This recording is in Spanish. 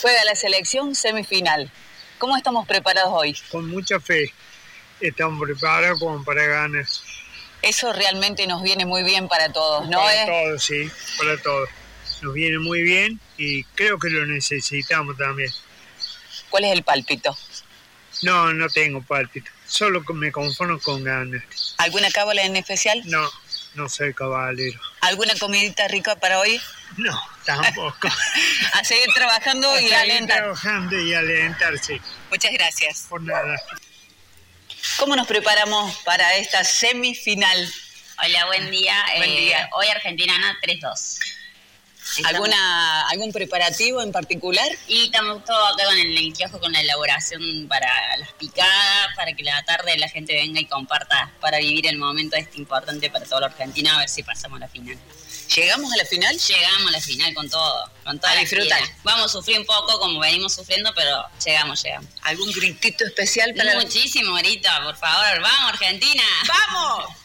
Juega la selección semifinal. ¿Cómo estamos preparados hoy? Con mucha fe. Estamos preparados como para ganar. Eso realmente nos viene muy bien para todos, ¿no? Para todos, sí, para todos. Nos viene muy bien y creo que lo necesitamos también. ¿Cuál es el pálpito? No tengo pálpito. Solo me conformo con ganar. ¿Alguna cábala en especial? No soy caballero. ¿Alguna comidita rica para hoy? No, tampoco. A seguir trabajando y alentar. Trabajando y alentar, sí. Muchas gracias. Por nada. ¿Cómo nos preparamos para esta semifinal? Hola, buen día. Buen día. Hoy Argentina gana 3-2. ¿Algún preparativo en particular? Y estamos todos acá con el kiosco con la elaboración para las picadas, para que la tarde la gente venga y comparta para vivir el momento importante para toda la Argentina, a ver si pasamos a la final. ¿Llegamos a la final? Llegamos a la final con todo, con toda a la disfrutar. Fiera. Vamos a sufrir un poco como venimos sufriendo, pero llegamos. ¿Algún gritito especial para...? Muchísimo grito, por favor. ¡Vamos, Argentina! ¡Vamos!